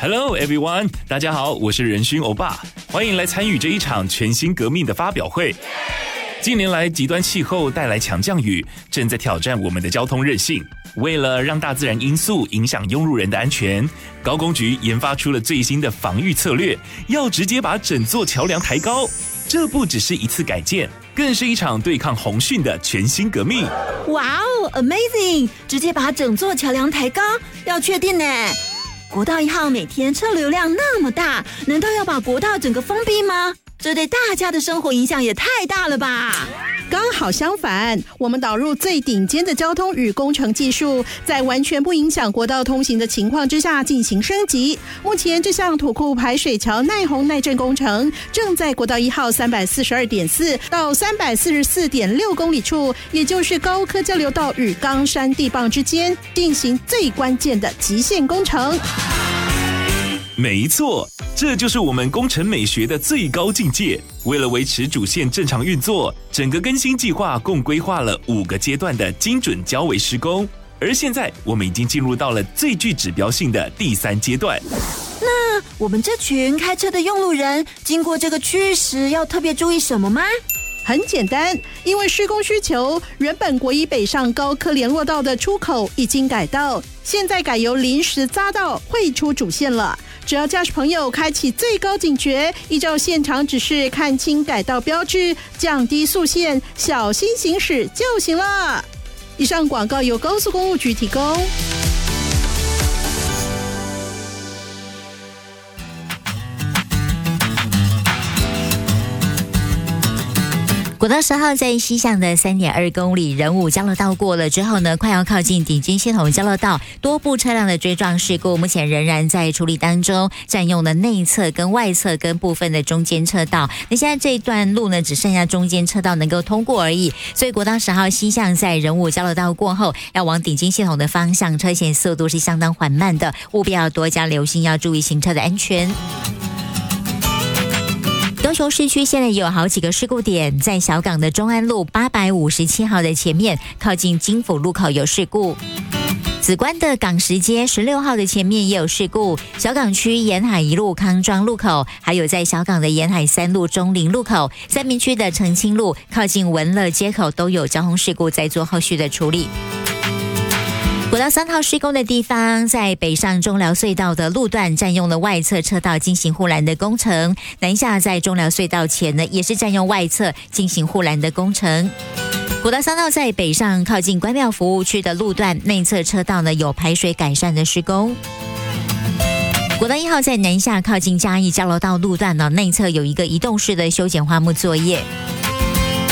Hello everyone， 大家好，我是仁勋欧巴，欢迎来参与这一场全新革命的发表会。近年来，极端气候带来强降雨，正在挑战我们的交通韧性。为了让大自然因素影响用路人的安全，高工局研发出了最新的防御策略，要直接把整座桥梁抬高。这不只是一次改建，更是一场对抗洪汛的全新革命。 哇哦 ，Amazing！ 直接把整座桥梁抬高，要确定呢？国道1号每天车流量那么大，难道要把国道整个封闭吗？这对大家的生活影响也太大了吧！ 刚好相反，我们导入最顶尖的交通与工程技术，在完全不影响国道通行的情况之下进行升级。目前这项土库排水桥耐洪耐震工程正在国道1号 342.4 到 344.6 公里处，也就是高科交流道与冈山地磅之间进行最关键的极限工程。 没错，这就是我们工程美学的最高境界。为了维持主线正常运作，整个更新计划共规划了5个阶段的精准交维施工，而现在我们已经进入到了最具指标性的第3阶段。 那我们这群开车的用路人经过这个区域时，要特别注意什么吗？ 很简单，因为施工需求，原本国一北上高科联络道的出口已经改道，现在改由临时匝道汇出主线了。只要驾驶朋友开启最高警觉，依照现场指示看清改道标志，降低速限，小心行驶就行了。以上广告由高速公路局提供。 国道10号在西向的 3.2 公里仁武交流道过了之后呢，快要靠近顶军系统交流道，多部车辆的追撞事故目前仍然在处理当中，占用了内侧跟外侧跟部分的中间车道。那现在这一段路呢，只剩下中间车道能够通过而已，所以国道10号西向在仁武交流道过后，要往顶军系统的方向，车前速度是相当缓慢的，务必要多加留心，要注意行车的安全。高雄市区现在也有好几个事故点，在小港的中安路857号的前面，靠近金府路口有事故。梓官的港石街16号的前面也有事故，小港区沿海一路康庄路口，还有在小港的沿海3路中林路口，三民区的澄清路靠近文乐街口都有交通事故，在做后续的处理。国道3号施工的地方，在北上中寮隧道的路段占用了外侧车道进行护栏的工程，南下在中寮隧道前呢，也是占用外侧进行护栏的工程。国道3号在北上靠近关庙服务区的路段，内侧车道呢有排水改善的施工。国道1号在南下靠近嘉义交流道路段呢，内侧有一个移动式的修剪花木作业。